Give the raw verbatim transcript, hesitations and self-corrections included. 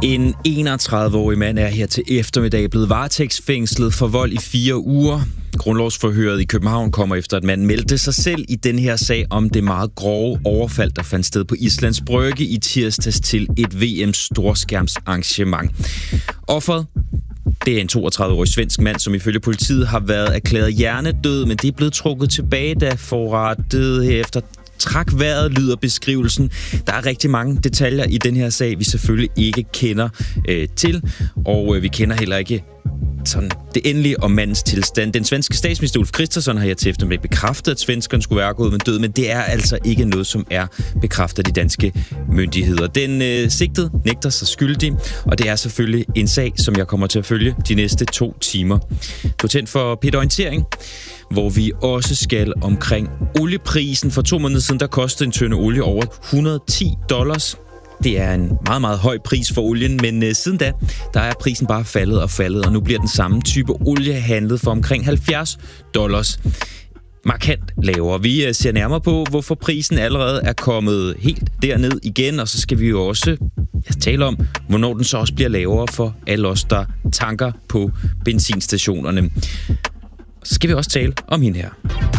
En enogtredive-årig mand er her til eftermiddag blevet varetægtsfængslet for vold i fire uger. Grundlovsforhøret i København kommer efter, at manden meldte sig selv i den her sag om det meget grove overfald, der fandt sted på Islands Brygge i tirsdags til et V M-storskærmsarrangement. Offeret, det er en toogtredive-årig svensk mand, som ifølge politiet har været erklæret hjernedød, men det er blevet trukket tilbage, da forrettet herefter trak vejret, lyder beskrivelsen. Der er rigtig mange detaljer i den her sag, vi selvfølgelig ikke kender øh, til, og øh, vi kender heller ikke sådan det endelige om mandens tilstand. Den svenske statsminister Ulf Kristersson har her til eftermiddag bekræftet, at svenskeren skulle være gået med død, men det er altså ikke noget, som er bekræftet af de danske myndigheder. Den øh, sigtede nægter sig skyldig, og det er selvfølgelig en sag, som jeg kommer til at følge de næste to timer. Du er tændt for P et Orientering, hvor vi også skal omkring olieprisen. For to måneder siden, der kostede en tønde olie over et hundrede og ti dollars. Det er en meget, meget høj pris for olien, men øh, siden da, der er prisen bare faldet og faldet, og nu bliver den samme type olie handlet for omkring halvfjerds dollars. Markant lavere. Vi øh, ser nærmere på, hvorfor prisen allerede er kommet helt derned igen, og så skal vi jo også ja, tale om, hvornår den så også bliver lavere for alle os, der tanker på benzinstationerne. Så skal vi også tale om hende her.